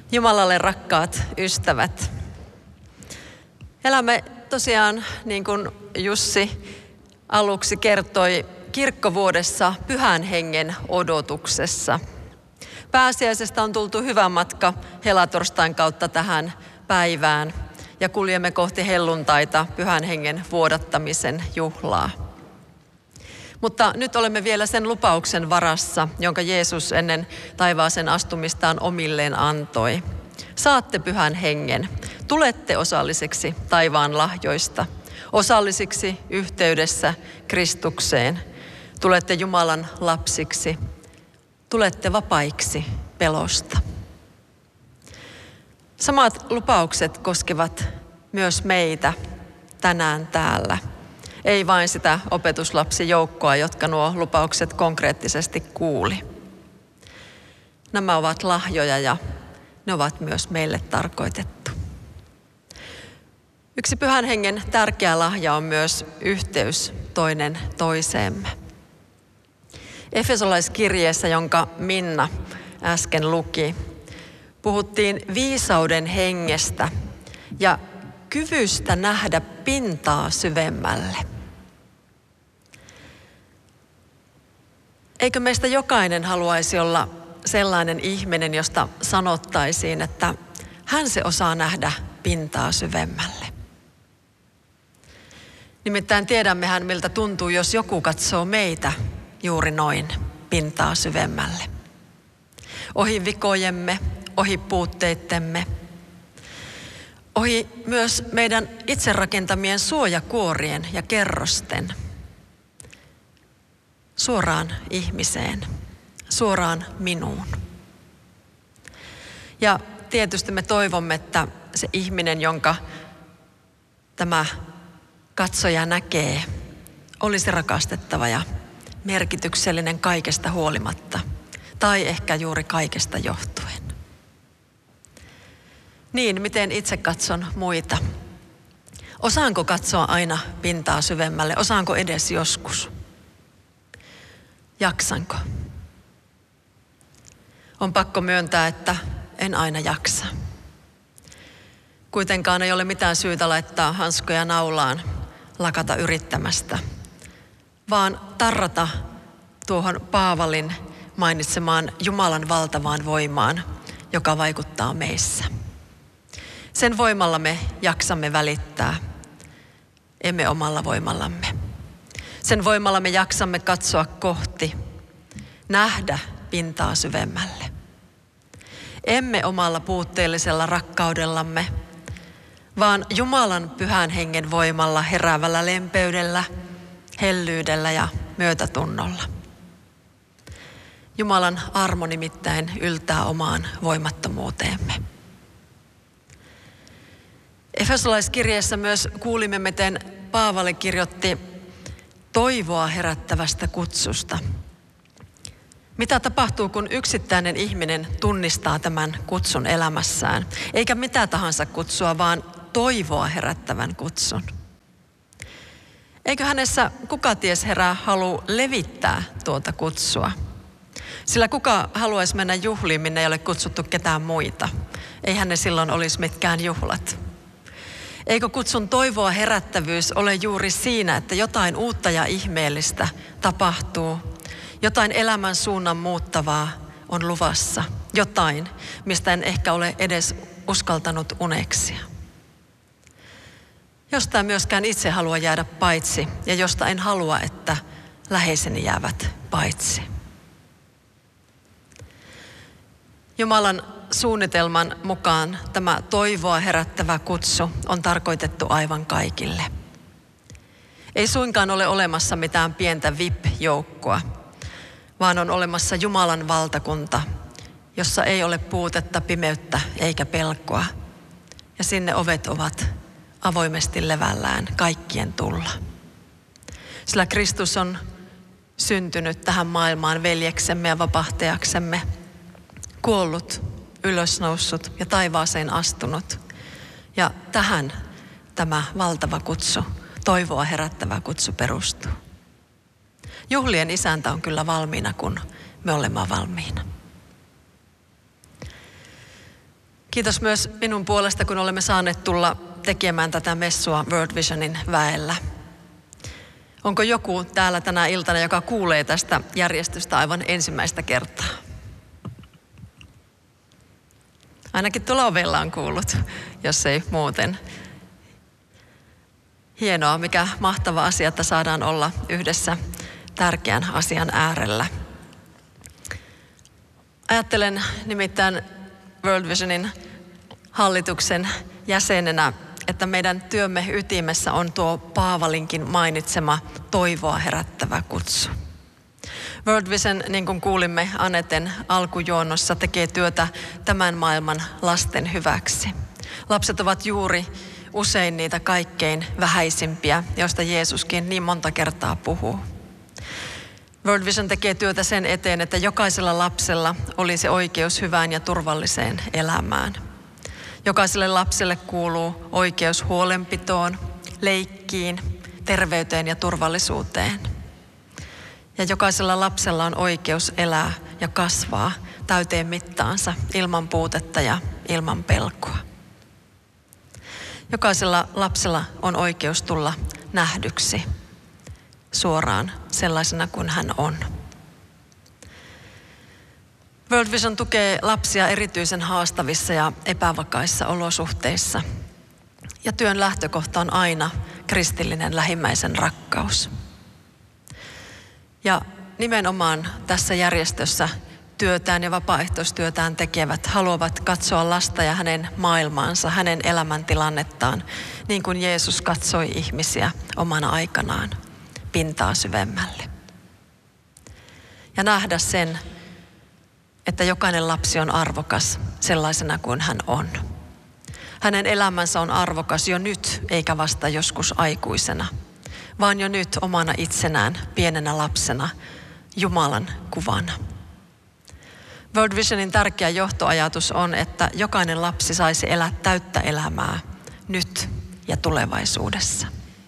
Jumalalle rakkaat ystävät. Elämme tosiaan, niin kuin Jussi aluksi kertoi, kirkkovuodessa Pyhän Hengen odotuksessa. Pääsiäisestä on tultu hyvä matka helatorstain kautta tähän päivään ja kuljemme kohti helluntaita, Pyhän Hengen vuodattamisen juhlaa. Mutta nyt olemme vielä sen lupauksen varassa, jonka Jeesus ennen taivaaseen astumistaan omilleen antoi. Saatte Pyhän Hengen, tulette osallisiksi taivaan lahjoista, osallisiksi yhteydessä Kristukseen, tulette Jumalan lapsiksi, tulette vapaiksi pelosta. Samat lupaukset koskevat myös meitä tänään täällä. Ei vain sitä opetuslapsijoukkoa, jotka nuo lupaukset konkreettisesti kuuli. Nämä ovat lahjoja ja ne ovat myös meille tarkoitettu. Yksi Pyhän Hengen tärkeä lahja on myös yhteys toinen toiseemme. Efesolaiskirjeessä, jonka Minna äsken luki, puhuttiin viisauden hengestä ja kyvystä nähdä pintaa syvemmälle. Eikö meistä jokainen haluaisi olla sellainen ihminen, josta sanottaisiin, että hän se osaa nähdä pintaa syvemmälle? Nimittäin tiedämmehän, miltä tuntuu, jos joku katsoo meitä juuri noin pintaa syvemmälle. Ohi vikojemme, ohi puutteittemme, ohi myös meidän itse rakentamien suojakuorien ja kerrosten. Suoraan ihmiseen, suoraan minuun. Ja tietysti me toivomme, että se ihminen, jonka tämä katsoja näkee, olisi rakastettava ja merkityksellinen kaikesta huolimatta, tai ehkä juuri kaikesta johtuen. Niin, miten itse katson muita? Osaanko katsoa aina pintaa syvemmälle? Osaanko edes joskus? Jaksanko? On pakko myöntää, että en aina jaksa. Kuitenkaan ei ole mitään syytä laittaa hanskoja naulaan, lakata yrittämästä, vaan tarrata tuohon Paavalin mainitsemaan Jumalan valtavaan voimaan, joka vaikuttaa meissä. Sen voimalla me jaksamme välittää, emme omalla voimallamme. Sen voimalla me jaksamme katsoa kohti, nähdä pintaa syvemmälle. Emme omalla puutteellisella rakkaudellamme, vaan Jumalan Pyhän Hengen voimalla heräävällä lempeydellä, hellyydellä ja myötätunnolla. Jumalan armo nimittäin yltää omaan voimattomuuteemme. Efesolaiskirjeessä myös kuulimme, miten Paavali kirjoitti toivoa herättävästä kutsusta. Mitä tapahtuu, kun yksittäinen ihminen tunnistaa tämän kutsun elämässään? Eikä mitä tahansa kutsua, vaan toivoa herättävän kutsun. Eikö hänessä kuka ties herää halu levittää tuota kutsua? Sillä kuka haluaisi mennä juhliin, minne ei ole kutsuttu ketään muita? Eihän ne silloin olisi mitkään juhlat. Eikö kutsun toivoa herättävyys ole juuri siinä, että jotain uutta ja ihmeellistä tapahtuu? Jotain elämän suunnan muuttavaa on luvassa. Jotain, mistä en ehkä ole edes uskaltanut uneksia. Josta en myöskään itse halua jäädä paitsi ja josta en halua, että läheiseni jäävät paitsi. Jumalan suunnitelman mukaan tämä toivoa herättävä kutsu on tarkoitettu aivan kaikille. Ei suinkaan ole olemassa mitään pientä VIP-joukkoa, vaan on olemassa Jumalan valtakunta, jossa ei ole puutetta, pimeyttä eikä pelkoa. Ja sinne ovet ovat avoimesti levällään kaikkien tulla. Sillä Kristus on syntynyt tähän maailmaan veljeksemme ja vapahtajaksemme, kuollut, ylösnoussut ja taivaaseen astunut. Ja tähän tämä valtava kutsu, toivoa herättävä kutsu perustuu. Juhlien isäntä on kyllä valmiina, kun me olemme valmiina. Kiitos myös minun puolesta, kun olemme saaneet tulla tekemään tätä messua World Visionin väellä. Onko joku täällä tänä iltana, joka kuulee tästä järjestystä aivan ensimmäistä kertaa? Ainakin tuolla ovella on kuullut, jos ei muuten. Hienoa, mikä mahtava asia, että saadaan olla yhdessä tärkeän asian äärellä. Ajattelen nimittäin World Visionin hallituksen jäsenenä, että meidän työmme ytimessä on tuo Paavalinkin mainitsema toivoa herättävä kutsu. World Vision, niin kuin kuulimme Aneten alkujuonnossa, tekee työtä tämän maailman lasten hyväksi. Lapset ovat juuri usein niitä kaikkein vähäisimpiä, joista Jeesuskin niin monta kertaa puhuu. World Vision tekee työtä sen eteen, että jokaisella lapsella olisi oikeus hyvään ja turvalliseen elämään. Jokaiselle lapselle kuuluu oikeus huolenpitoon, leikkiin, terveyteen ja turvallisuuteen. Ja jokaisella lapsella on oikeus elää ja kasvaa täyteen mittaansa ilman puutetta ja ilman pelkoa. Jokaisella lapsella on oikeus tulla nähdyksi suoraan sellaisena kuin hän on. World Vision tukee lapsia erityisen haastavissa ja epävakaissa olosuhteissa. Ja työn lähtökohta on aina kristillinen lähimmäisen rakkaus. Ja nimenomaan tässä järjestössä työtään ja vapaaehtoistyötään tekevät haluavat katsoa lasta ja hänen maailmaansa, hänen elämäntilannettaan, niin kuin Jeesus katsoi ihmisiä omana aikanaan pintaa syvemmälle. Ja nähdä sen, että jokainen lapsi on arvokas sellaisena kuin hän on. Hänen elämänsä on arvokas jo nyt, eikä vasta joskus aikuisena, vaan jo nyt omana itsenään, pienenä lapsena, Jumalan kuvana. World Visionin tärkeä johtoajatus on, että jokainen lapsi saisi elää täyttä elämää nyt ja tulevaisuudessa.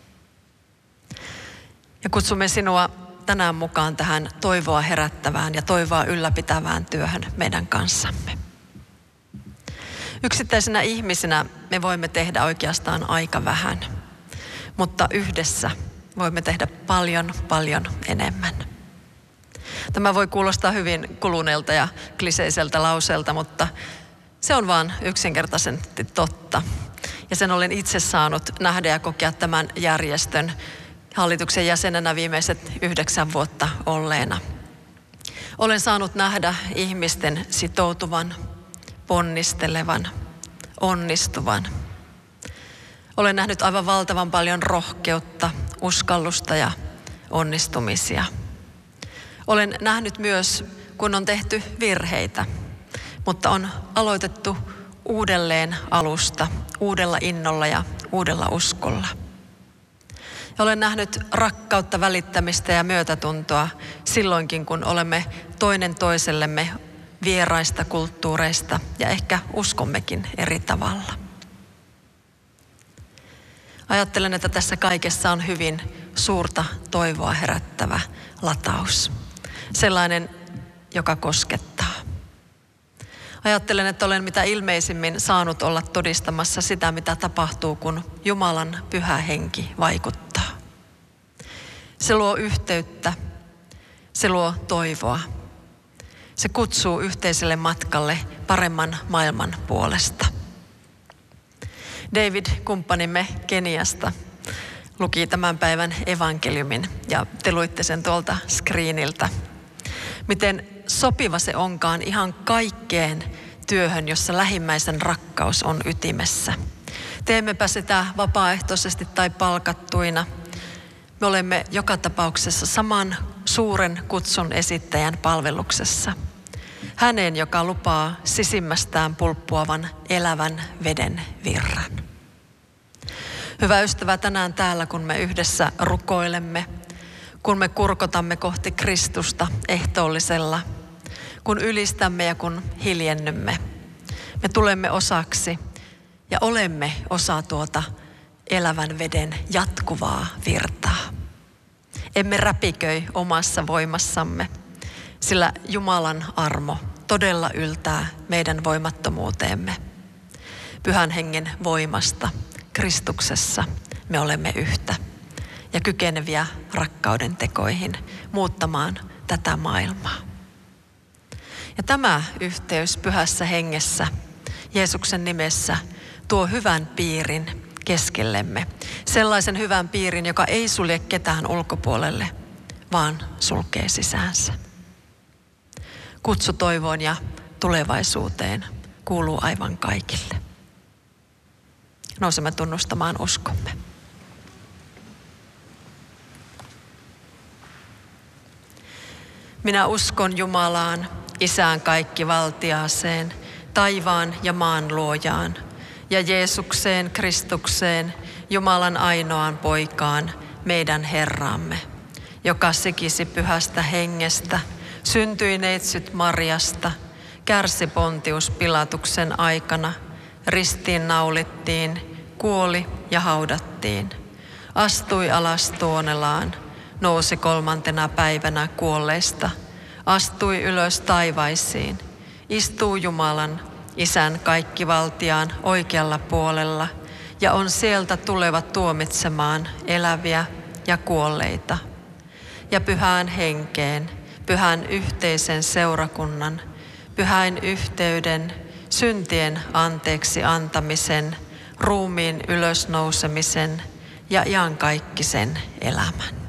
Ja kutsumme sinua tänään mukaan tähän toivoa herättävään ja toivoa ylläpitävään työhön meidän kanssamme. Yksittäisenä ihmisinä me voimme tehdä oikeastaan aika vähän, mutta yhdessä voimme tehdä paljon, paljon enemmän. Tämä voi kuulostaa hyvin kuluneelta ja kliseiseltä lauseelta, mutta se on vaan yksinkertaisesti totta. Ja sen olen itse saanut nähdä ja kokea tämän järjestön hallituksen jäsenenä viimeiset 9 vuotta olleena. Olen saanut nähdä ihmisten sitoutuvan, ponnistelevan, onnistuvan. Olen nähnyt aivan valtavan paljon rohkeutta, uskallusta ja onnistumisia. Olen nähnyt myös, kun on tehty virheitä, mutta on aloitettu uudelleen alusta, uudella innolla ja uudella uskolla. Ja olen nähnyt rakkautta, välittämistä ja myötätuntoa silloinkin, kun olemme toinen toisellemme vieraista kulttuureista ja ehkä uskommekin eri tavalla. Ajattelen, että tässä kaikessa on hyvin suurta toivoa herättävä lataus. Sellainen, joka koskettaa. Ajattelen, että olen mitä ilmeisimmin saanut olla todistamassa sitä, mitä tapahtuu, kun Jumalan pyhä henki vaikuttaa. Se luo yhteyttä, se luo toivoa. Se kutsuu yhteiselle matkalle paremman maailman puolesta. David, kumppanimme Keniasta, luki tämän päivän evankeliumin ja te luitte sen tuolta screeniltä. Miten sopiva se onkaan ihan kaikkeen työhön, jossa lähimmäisen rakkaus on ytimessä. Teemmepä sitä vapaaehtoisesti tai palkattuina. Me olemme joka tapauksessa saman suuren kutsun esittäjän palveluksessa. Hänen, joka lupaa sisimmästään pulppuavan elävän veden virran. Hyvä ystävä, tänään täällä, kun me yhdessä rukoilemme, kun me kurkotamme kohti Kristusta ehtoollisella, kun ylistämme ja kun hiljennymme, me tulemme osaksi ja olemme osa tuota elävän veden jatkuvaa virtaa. Emme räpiköi omassa voimassamme, sillä Jumalan armo todella yltää meidän voimattomuuteemme. Pyhän hengen voimasta Kristuksessa me olemme yhtä ja kykeneviä rakkauden tekoihin muuttamaan tätä maailmaa. Ja tämä yhteys pyhässä hengessä Jeesuksen nimessä tuo hyvän piirin keskellemme. Sellaisen hyvän piirin, joka ei sulje ketään ulkopuolelle, vaan sulkee sisäänsä. Kutsu toivoon ja tulevaisuuteen kuuluu aivan kaikille. Nousemme tunnustamaan uskomme. Minä uskon Jumalaan, Isään kaikkivaltiaaseen, taivaan ja maan luojaan, ja Jeesukseen Kristukseen, Jumalan ainoaan poikaan, meidän Herramme, joka sikisi pyhästä hengestä, syntyi neitsyt Marjasta, kärsi Pontius Pilatuksen aikana, ristiin naulittiin, kuoli ja haudattiin, astui alas Tuonelaan, nousi 3. päivänä kuolleista, astui ylös taivaisiin, istuu Jumalan, Isän kaikkivaltiaan oikealla puolella ja on sieltä tuleva tuomitsemaan eläviä ja kuolleita. Ja pyhään henkeen, pyhän yhteisen seurakunnan, pyhäin yhteyden, syntien anteeksi antamisen, ruumiin ylösnousemisen ja iankaikkisen elämän.